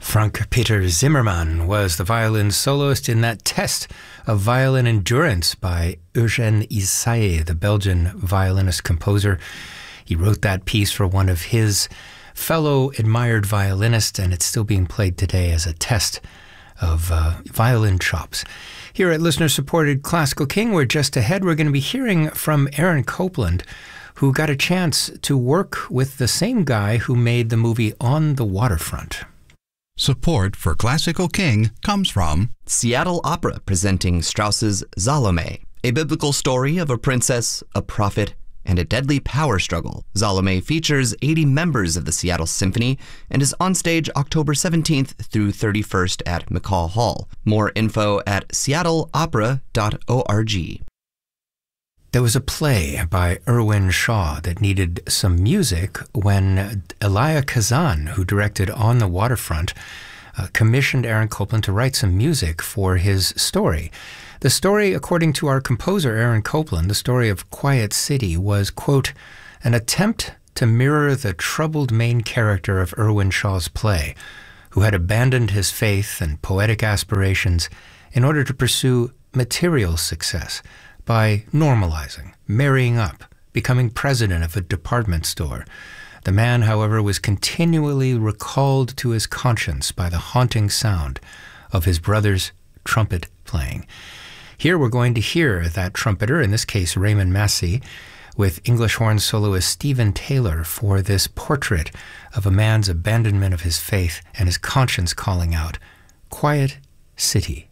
Frank Peter Zimmermann was the violin soloist in that test of violin endurance by Eugène Ysaÿe, the Belgian violinist-composer. He wrote that piece for one of his fellow admired violinists, and it's still being played today as a test of violin chops. Here at listener-supported Classical King, we're just ahead. We're going to be hearing from Aaron Copland, who got a chance to work with the same guy who made the movie On the Waterfront. Support for Classical King comes from Seattle Opera presenting Strauss's Salome, a biblical story of a princess, a prophet, and a deadly power struggle. Salome features 80 members of the Seattle Symphony and is on stage October 17th through 31st at McCaw Hall. More info at seattleopera.org. There was a play by Irwin Shaw that needed some music when Elia Kazan, who directed On the Waterfront, commissioned Aaron Copland to write some music for his story. The story, according to our composer Aaron Copland, the story of Quiet City, was, quote, an attempt to mirror the troubled main character of Irwin Shaw's play, who had abandoned his faith and poetic aspirations in order to pursue material success by normalizing, marrying up, becoming president of a department store. The man, however, was continually recalled to his conscience by the haunting sound of his brother's trumpet playing. Here we're going to hear that trumpeter, in this case Raymond Massey, with English horn soloist Stephen Taylor for this portrait of a man's abandonment of his faith and his conscience calling out, Quiet City.